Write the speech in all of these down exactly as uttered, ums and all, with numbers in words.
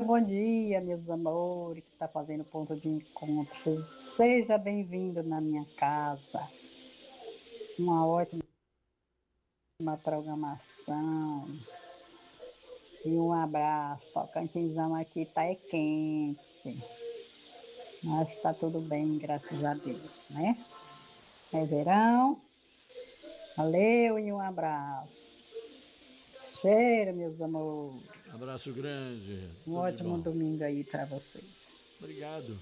bom dia, meus amores, que está fazendo ponto de encontro. Seja bem-vindo na minha casa. Uma ótima programação. E um abraço. Tocantinzão aqui tá é quente. Mas está tudo bem, graças a Deus, né? É verão. Valeu e um abraço. Cheiro, meus amores. Abraço grande, Um tudo de ótimo bom. domingo aí para vocês. Obrigado.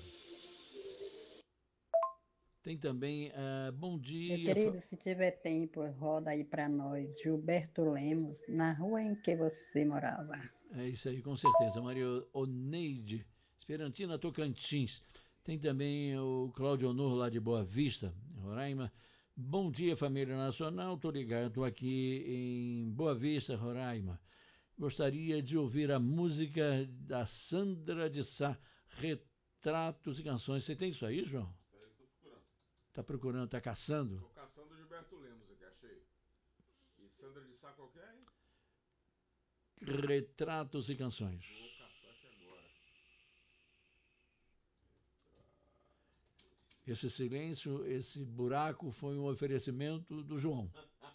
Tem também, uh, bom Meu dia. querido, se tiver tempo, roda aí para nós. Gilberto Lemos, na rua em que você morava. É isso aí, com certeza. Maria Oneide, Esperantina Tocantins. Tem também o Cláudio Honor, lá de Boa Vista, Roraima. Bom dia, família nacional. Estou ligado, estou aqui em Boa Vista, Roraima. Gostaria de ouvir a música da Sandra de Sá, Retratos e Canções. Você tem isso aí, João? Peraí que eu tô procurando. Tá procurando, tá caçando? Tô caçando o Gilberto Lemos aqui, achei. E Sandra de Sá qualquer, hein? Retratos e Canções. Vou caçar aqui agora. Esse silêncio, esse buraco foi um oferecimento do João.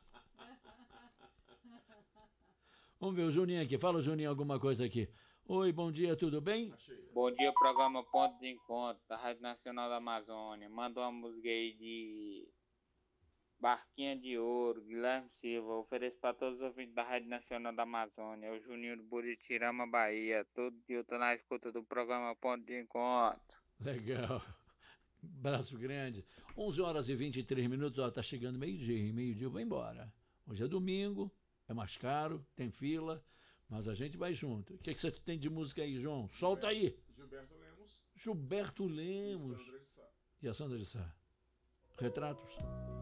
Vamos ver o Juninho aqui. Fala, Juninho, alguma coisa aqui. Oi, bom dia, tudo bem? Achei. Bom dia, programa Ponto de Encontro da Rádio Nacional da Amazônia. Manda uma música aí de Barquinha de Ouro, Guilherme Silva. Ofereço para todos os ouvintes da Rádio Nacional da Amazônia. É o Juninho do Buritirama, Bahia. Todo dia eu tô na escuta do programa Ponto de Encontro. Legal. Braço grande. onze horas e vinte e três minutos. Ó, tá chegando meio-dia. Meio-dia eu vou embora. Hoje é domingo, é mais caro, tem fila, mas a gente vai junto. O que, que você tem de música aí, João? Solta aí. Gilberto Lemos. Gilberto Lemos. E Sandra de Sá. E a Sandra de Sá. Retratos.